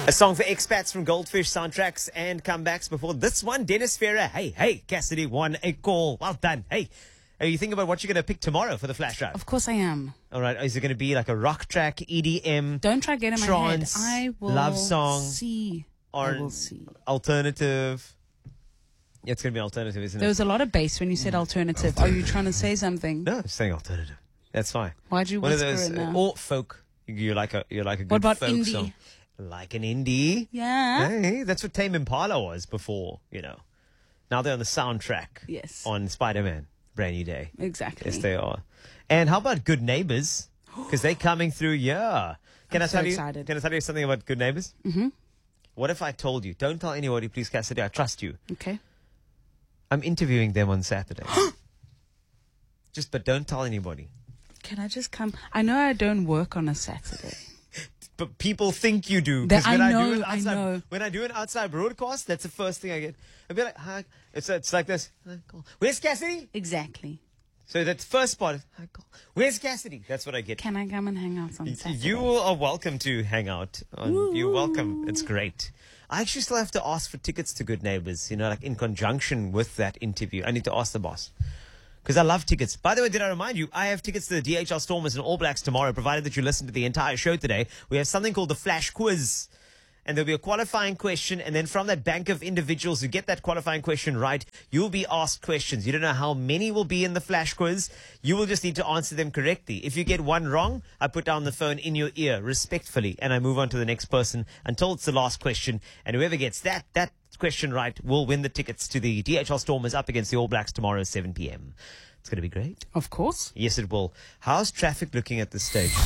A song for expats from Goldfish soundtracks and comebacks. Before this one, Dennis Ferrer. Hey, Cassidy won a call. Well done. Hey, are you thinking about what you're going to pick tomorrow for the flash drive? Of course I am. All right. Is it going to be like a rock track, EDM? Don't try getting my head. Trance, I will love song, see. or I will see. Alternative? Yeah, it's going to be alternative, isn't There it? was a lot of bass when you said alternative. Are you trying to say something? No, I'm saying alternative. That's fine. Why'd you One of whisper those, it now? or folk. You're like a good What about folk indie? song. Like an indie. Yeah. Hey, that's what Tame Impala was before, Now they're on the soundtrack. Yes. On Spider-Man, Brand New Day. Exactly. Yes, they are. And how about Good Neighbors? Because they're coming through, yeah. I'm so excited. Can I tell you something about Good Neighbors? Mm-hmm. What if I told you? Don't tell anybody, please, Cassidy. I trust you. Okay. I'm interviewing them on Saturday. But don't tell anybody. Can I just come? I know I don't work on a Saturday. But people think you do. 'Cause I when know, do an I outside, know. When I do an outside broadcast, that's the first thing I get. I'll be like, hi. It's like this. Hi, call. Where's Cassidy? Exactly. So that first part, hi, call. Where's Cassidy? That's what I get. Can I come and hang out on Saturday? You are welcome to hang out. You're welcome. It's great. I actually still have to ask for tickets to Good Neighbors, like in conjunction with that interview. I need to ask the boss. Because I love tickets. By the way, did I remind you, I have tickets to the DHL Stormers and All Blacks tomorrow, provided that you listen to the entire show today. We have something called the Flash Quiz. And there'll be a qualifying question. And then from that bank of individuals who get that qualifying question right, you'll be asked questions. You don't know how many will be in the Flash Quiz. You will just need to answer them correctly. If you get one wrong, I put down the phone in your ear respectfully. And I move on to the next person until it's the last question. And whoever gets that question right will win the tickets to the DHL Stormers up against the All Blacks tomorrow at 7 p.m. It's going to be great. Of course. Yes, it will. How's traffic looking at this stage?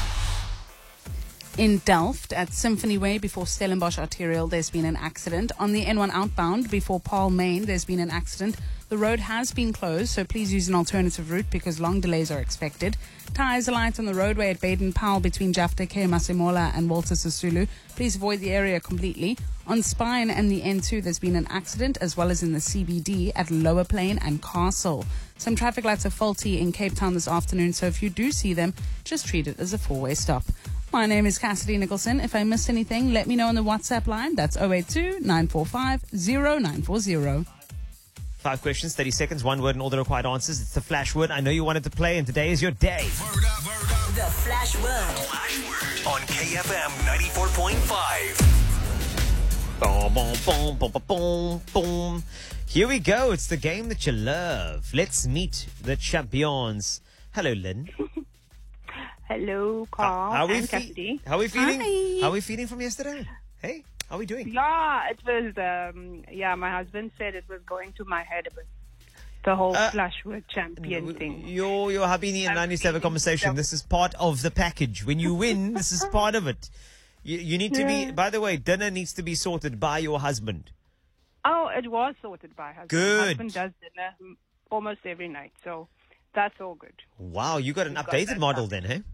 In Delft at Symphony Way before Stellenbosch Arterial, there's been an accident. On the N1 outbound before Paarl, Main, there's been an accident. The road has been closed, so please use an alternative route because long delays are expected. Tyres are light on the roadway at Baden-Powell between Jafteke, Masemola and Walter Sisulu. Please avoid the area completely. On Spine and the N2, there's been an accident, as well as in the CBD at Lower Plain and Castle. Some traffic lights are faulty in Cape Town this afternoon, so if you do see them, just treat it as a four-way stop. My name is Cassidy Nicholson. If I missed anything, let me know on the WhatsApp line. That's 082-945-0940. 5 questions, 30 seconds, 1 word and all the required answers. It's the Flash Word. I know you wanted to play, and today is your day. Word up. The Flash Word. Flash Word on KFM 94.5. Boom, boom, boom, boom, boom, boom, boom. Here we go. It's the game that you love. Let's meet the champions. Hello, Lynn. Hello, Carl How are we and Cassidy. How are we feeling? Hi. How are we feeling from yesterday? Hey, how are we doing? Yeah, it was, my husband said it was going to my head a bit. The whole Flash Word champion thing. Your hubby and I need to have a conversation. This is part of the package. When you win, this is part of it. You need to be, by the way, dinner needs to be sorted by your husband. Oh, it was sorted by husband. Good. Husband does dinner almost every night, so that's all good. Wow, you got an We've got updated that model stuff. then, hey?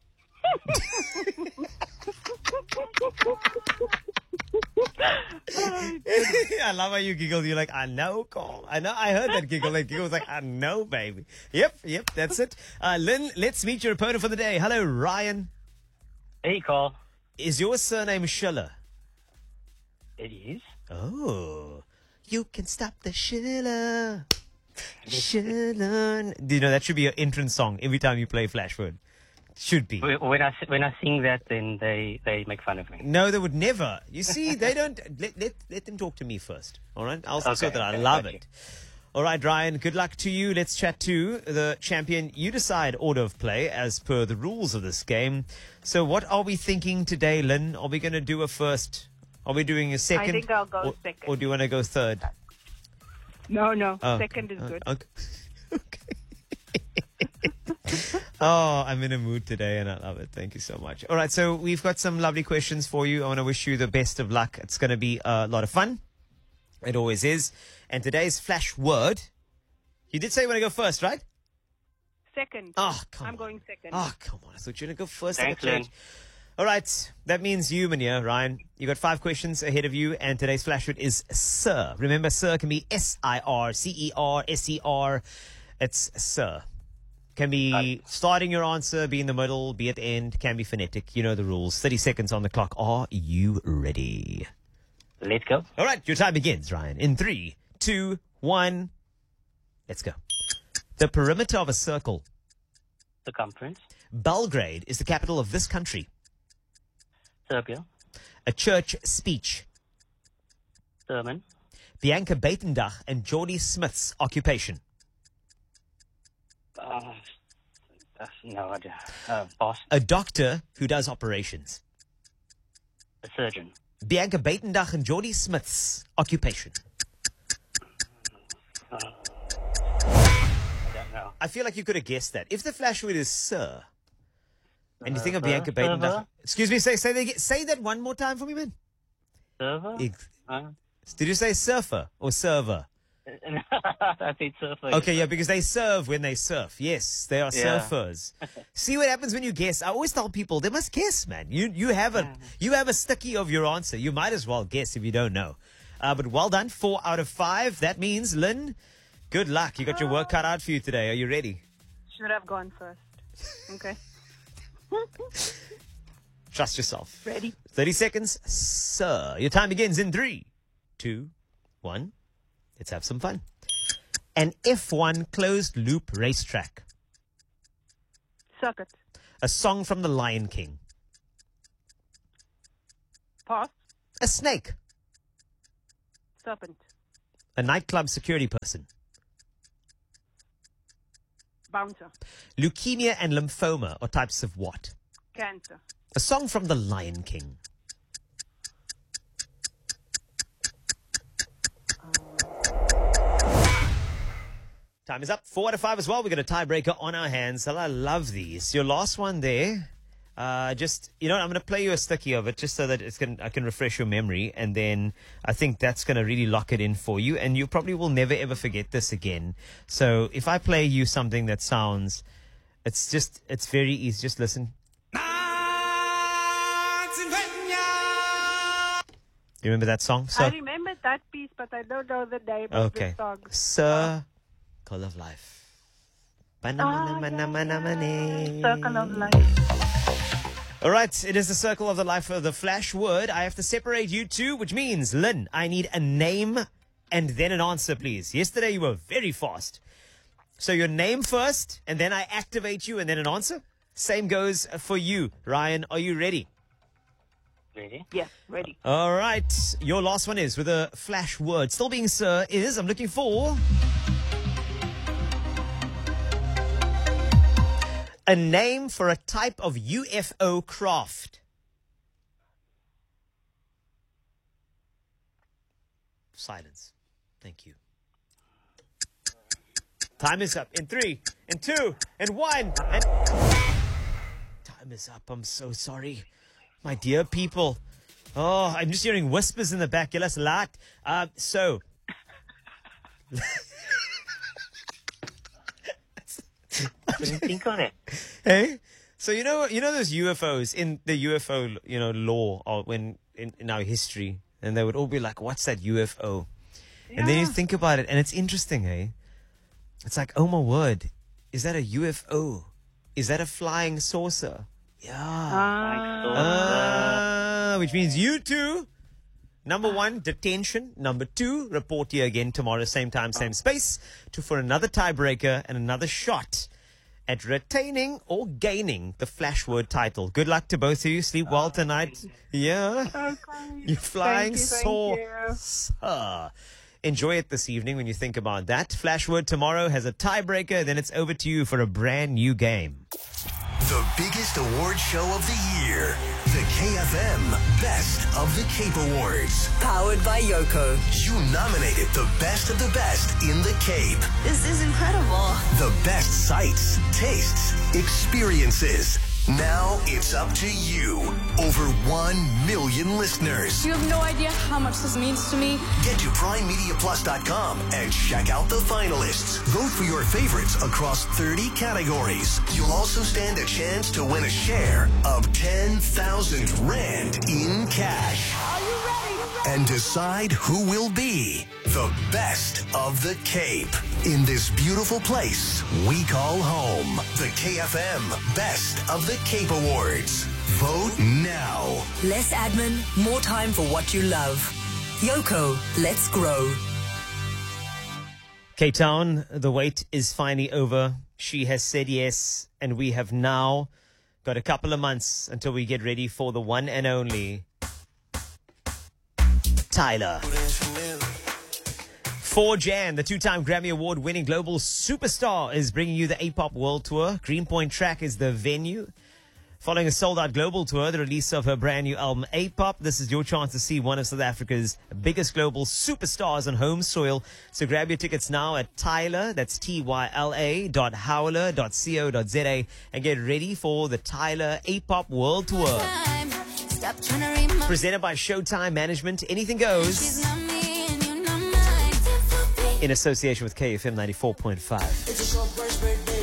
I love how you giggled. You're like, I know, Cole. I know. I heard that giggle. That giggle was like, I know, baby. Yep, that's it. Lynn, let's meet your opponent for the day. Hello, Ryan. Hey, Carl. Is your surname Schiller? It is. Oh, you can stop the Schiller. Schiller. Do you know that should be your entrance song every time you play Flashword? Should be. When I sing that, then they make fun of me. No, they would never. You see, they don't. Let them talk to me first. All right? I'll Okay, say that I okay, love got it. All right, Ryan, good luck to you. Let's chat to the champion. You decide order of play as per the rules of this game. So what are we thinking today, Lynn? Are we going to do a first? Are we doing a second? I think I'll go second. Or do you want to go third? No, Oh, second is good. Okay. Oh, I'm in a mood today and I love it. Thank you so much. All right, so we've got some lovely questions for you. I want to wish you the best of luck. It's going to be a lot of fun. It always is. And today's Flash Word. You did say you want to go first, right? Second. Oh, come on. I'm going second. Oh, come on. I thought you were going to go first. Thanks, Like a Lynn. change. All right. That means you, Mania, Ryan. You got 5 questions ahead of you. And today's Flash Word is Sir. Remember, Sir can be S-I-R, C-E-R, S-E-R. It's Sir. Can be starting your answer, be in the middle, be at the end, can be phonetic. You know the rules. 30 seconds on the clock. Are you ready? Let's go. All right, your time begins, Ryan. In 3, 2, 1, let's go. The perimeter of a circle. Circumference. Belgrade is the capital of this country. Serbia. A church speech. Sermon. Bianca Buitendach and Geordie Smith's occupation. That's no idea. Boss. A doctor who does operations. A surgeon. Bianca Buitendach and Geordie Smith's occupation. I don't know. I feel like you could have guessed that. If the flash word is sir, and you think of Bianca server? Buitendach. Excuse me, say that one more time for me, man. Server? Did you say surfer or server? I said surfer. Okay, yeah, because they serve when they surf. Yes, they are Yeah. surfers. See what happens when you guess. I always tell people they must guess, man. You have a sticky of your answer. You might as well guess if you don't know. But well done, 4 out of 5. That means, Lynn, good luck. You got your work cut out for you today. Are you ready? Should have gone first. Okay. Trust yourself. Ready? 30 seconds, sir. Your time begins in 3, 2, 1. Let's have some fun. An F1 closed loop racetrack. Circuit. A song from The Lion King. Pass. A snake. Serpent. A nightclub security person. Bouncer. Leukemia and lymphoma are types of what? Cancer. A song from The Lion King. Time is up. 4 out of 5 as well. We got a tiebreaker on our hands. I love these. Your last one there. Just, you know what, I'm going to play you a sticky of it just so that I can refresh your memory. And then I think that's going to really lock it in for you. And you probably will never, ever forget this again. So if I play you something that sounds, it's very easy. Just listen. You remember that song? I remember that piece, but I don't know the name of the song. Circle of Life. Circle of Life. All right, it is the circle of the life of the flash word. I have to separate you two, which means, Lynn, I need a name and then an answer, please. Yesterday you were very fast. So your name first, and then I activate you, and then an answer. Same goes for you. Ryan, are you ready? Ready? Yes, ready. All right. Your last one is with a flash word. Still being sir is, I'm looking for a name for a type of UFO craft. Silence. Thank you. Time is up in 3, and 2, and 1, and time is up. I'm so sorry. My dear people. Oh, I'm just hearing whispers in the back. Yes, lot. Didn't think on it. Hey? So you know those UFOs in the UFO, law or when in our history, and they would all be like, what's that UFO? Yeah. And then you think about it, and it's interesting, eh? It's like, oh my word, is that a UFO? Is that a flying saucer? Yeah. Which means you two, number 1, detention. Number 2, report here again tomorrow, same time, same space, for another tiebreaker and another shot at retaining or gaining the flash word title. Good luck to both of you. Sleep well tonight. Yeah. Okay. You're flying Thank you. Enjoy it this evening when you think about that. Flash word tomorrow has a tiebreaker. Then it's over to you for a brand new game. The biggest award show of the year. The KFM Best of the Cape Awards. Powered by Yoko. You nominated the best of the best in the Cape. This is incredible. The best sights, tastes, experiences. Now it's up to you. Over 1 million listeners. You have no idea how much this means to me. Get to PrimeMediaPlus.com and check out the finalists. Vote for your favorites across 30 categories. You'll also stand a chance to win a share of 10,000 Rand in cash. Are you ready? And decide who will be the best of the Cape. in this beautiful place we call home. The KFM Best of the Cape Awards. Vote now. Less admin, more time for what you love. Yoko, let's grow. Cape Town, the wait is finally over. She has said yes, and we have now got a couple of months until we get ready for the one and only Tyler. For Jan, the two-time Grammy Award-winning global superstar is bringing you the A-Pop World Tour. Greenpoint Track is the venue. Following a sold-out global tour, the release of her brand new album, A-Pop, this is your chance to see one of South Africa's biggest global superstars on home soil. So grab your tickets now at Tyler, that's tyla.howler.co.za, and get ready for the Tyler A-Pop World Tour. Presented by Showtime Management, anything goes. In association with KFM 94.5.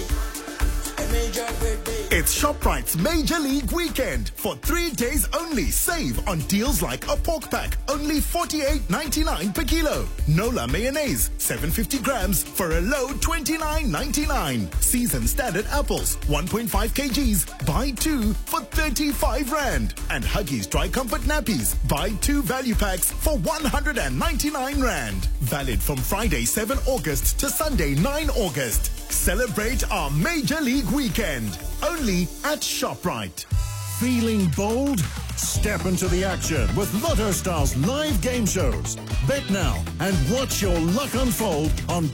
It's ShopRite's Major League Weekend. For 3 days only, save on deals like a pork pack, only $48.99 per kilo. Nola mayonnaise, 750 grams for a low $29.99. Seasoned standard apples, 1.5 kgs, buy 2 for 35 Rand. And Huggies Dry Comfort Nappies, buy 2 value packs for 199 Rand. Valid from Friday 7 August to Sunday 9 August. Celebrate our Major League Weekend. Only at ShopRite. Feeling bold? Step into the action with Lotto Stars live game shows. Bet now and watch your luck unfold on